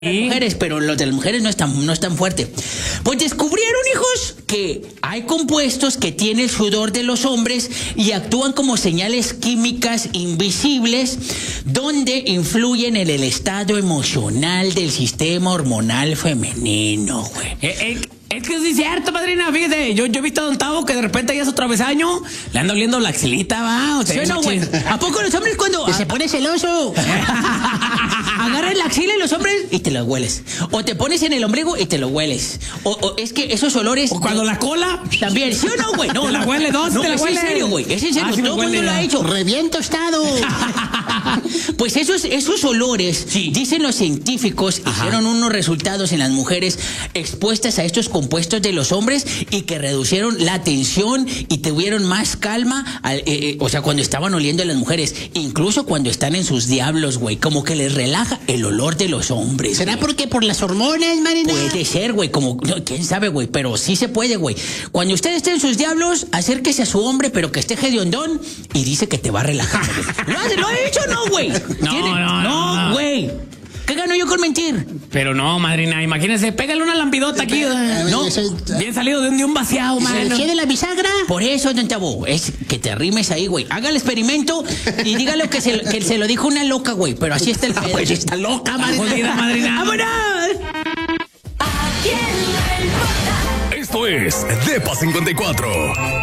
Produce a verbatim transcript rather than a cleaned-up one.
¿Y? Mujeres, pero los de las mujeres no es tan, no es tan fuerte. Pues descubrieron, hijos, que hay compuestos que tienen el sudor de los hombres y actúan como señales químicas invisibles donde influyen en el estado emocional del sistema hormonal femenino, güey. Eh, eh, es que sí es cierto, padrina, fíjese, yo, yo he visto a Don Tavo que de repente ya es otra vez año, le anda oliendo la axilita, va, o sea, ¿sí no, güey? ¿A poco los hombres cuando Ah. se pone celoso agarras la axila y los hombres y te lo hueles? O te pones en el ombligo y te lo hueles. O, o es que esos olores... O cuando la cola... También, ¿sí o no, güey? No, te la huele, dos, no, te la es huele. en serio, güey, es en serio, Ah, sí todo el mundo lo ha hecho. Reviento estado. Pues esos, esos olores, Sí. dicen los científicos, Ajá. hicieron unos resultados en las mujeres expuestas a estos compuestos de los hombres y que reducieron la tensión y tuvieron más calma, al, eh, eh, o sea, cuando estaban oliendo a las mujeres, incluso cuando están en sus diablos, güey, como que les relaja el olor de los hombres. ¿Será güey. porque por las hormonas, Marina? Puede ser, güey, como, no, quién sabe, güey, pero sí se puede, güey. Cuando usted esté en sus diablos, acérquese a su hombre, pero que esté hediondón y dice que te va a relajar. ¿Lo ha, ¿Lo ha hecho o no, güey? No, ¿Tiene? no, no, no. güey. ¿Qué gano yo con mentir? Pero no, madrina, imagínese, pégale una lampidota aquí, A ver, ¿no? eso- Bien salido de un, de un vaciado, ¿Se mano. refiere la bisagra? Por eso, don Tabo, es que te arrimes ahí, güey. Haga el experimento y dígale que se, que se lo dijo una loca, güey. Pero así está el pedo. Pues está loca, Está Marina. jodida, madrina. ¡Vámonos! Esto es Depa cincuenta y cuatro.